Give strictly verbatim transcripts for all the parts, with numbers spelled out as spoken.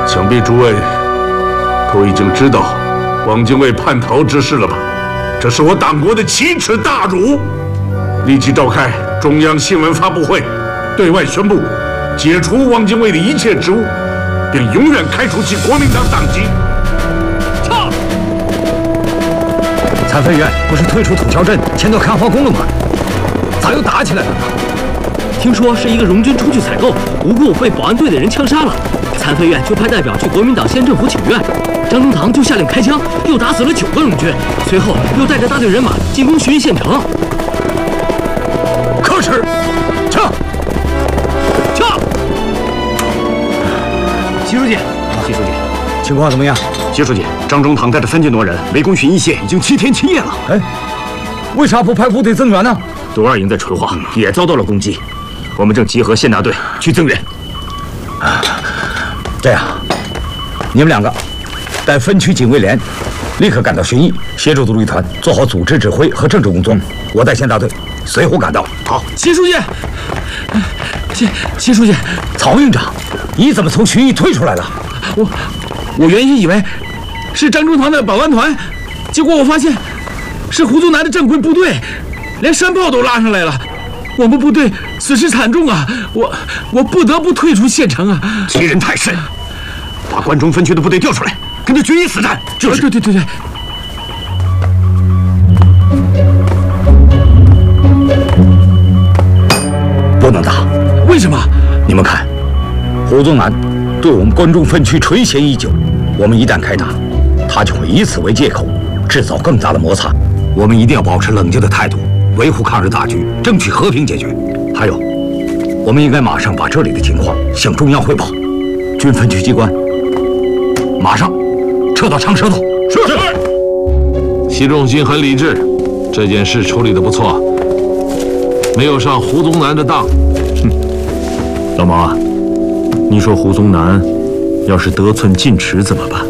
想必诸位都已经知道汪精卫叛逃之事了吧？这是我党国的奇耻大辱！立即召开中央新闻发布会，对外宣布解除汪精卫的一切职务，并永远开除其国民党党籍。 撤！残废院不是退出土桥镇迁到看花宫了吗？咋又打起来了呢？ 听说是一个荣军出去采购，无故被保安队的人枪杀了。残废院就派代表去国民党县政府请愿，张中堂就下令开枪，又打死了九个荣军，随后又带着大队人马进攻徐邑县城。 可耻！撤！撤！ 习书记，习书记， 情况怎么样？ 习书记，张中堂带着三千多人围攻徐邑县，已经七天七夜了。 哎，为啥不派部队增援呢？ 独二营在淳化也遭到了攻击，我们正集合县大队去增援。 啊，这样，你们两个带分区警卫连立刻赶到旬邑，协助独立团做好组织指挥和政治工作。嗯、我带县大队随后赶到。 好， 习书记，习习书记， 曹营长，你怎么从旬邑退出来了？ 我我原先以为是张中堂的保安团，结果我发现是胡宗南的正规部队。连山炮都拉上来了，我们部队损失惨重啊！我我不得不退出县城啊！ 欺人太甚，把关中分区的部队调出来，跟着决一死战！ 就是，对对对对。 不能打， 为什么？ 你们看，胡宗南对我们关中分区垂涎已久，我们一旦开打，他就会以此为借口，制造更大的摩擦。我们一定要保持冷静的态度。维护抗日大局，争取和平解决。还有，我们应该马上把这里的情况向中央汇报。军分区机关，马上撤到长舌头。 是。习仲勋很理智，这件事处理得不错，没有上胡宗南的当。 哼，老毛啊，你说胡宗南要是得寸进尺怎么办？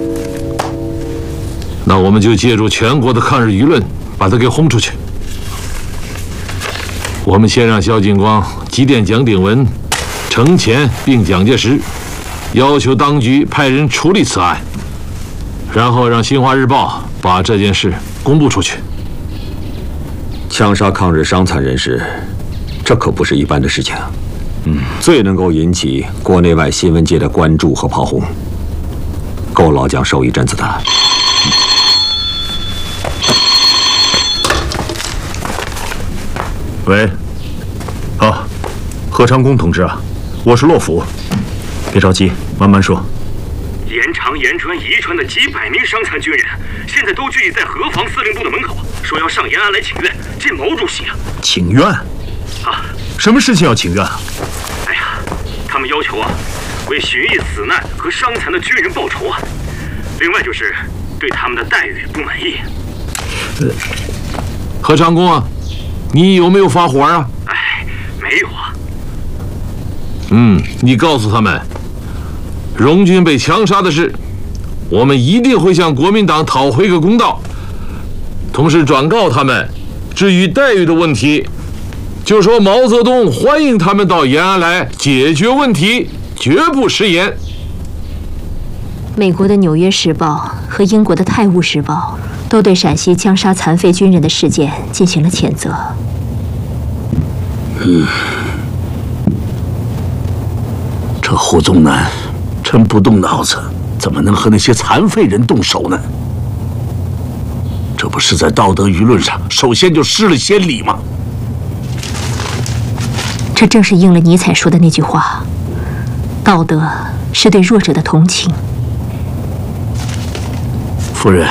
那我们就借助全国的抗日舆论，把他给轰出去。我们先让萧劲光急电蒋鼎文、程潜并蒋介石，要求当局派人处理此案，然后让《新华日报》把这件事公布出去。 枪杀抗日伤残人士，这可不是一般的事情，嗯，最能够引起国内外新闻界的关注和炮轰，够老蒋受一阵子的。 喂，啊，何长工同志啊，我是洛甫，别着急，慢慢说。 延长、延川、宜川的几百名伤残军人，现在都聚集在河防司令部的门口，说要上延安来请愿，见毛主席啊。 请愿？啊，什么事情要请愿啊？ 哎呀，他们要求啊，为寻役死难和伤残的军人报仇啊。另外就是对他们的待遇不满意。 呃，何长工啊。你有没有发火啊？ 哎，没有啊。 嗯，你告诉他们，荣军被枪杀的事，我们一定会向国民党讨回个公道。同时转告他们，至于待遇的问题，就说毛泽东欢迎他们到延安来解决问题，绝不食言。 美国的《纽约时报》和英国的《泰晤士报》都对陕西枪杀残废军人的事件进行了谴责。 嗯，这胡宗南真不动脑子，怎么能和那些残废人动手呢？这不是在道德舆论上首先就失了先例吗？ 这正是应了尼采说的那句话：道德是对弱者的同情。 夫人，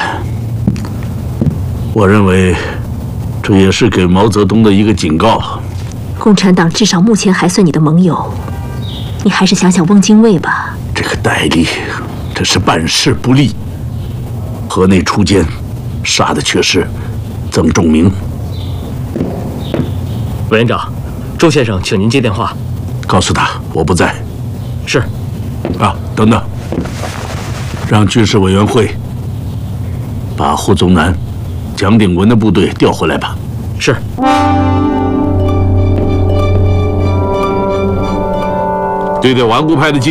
我认为这也是给毛泽东的一个警告。 共产党至少目前还算你的盟友，你还是想想汪精卫吧。 这个戴笠，这是办事不力，河内出奸，杀的却是曾仲明。 委员长，周先生请您接电话。 告诉他我不在。 是。 啊，等等，让军事委员会把胡宗南、蒋鼎文的部队调回来吧。 是。 对待顽固派的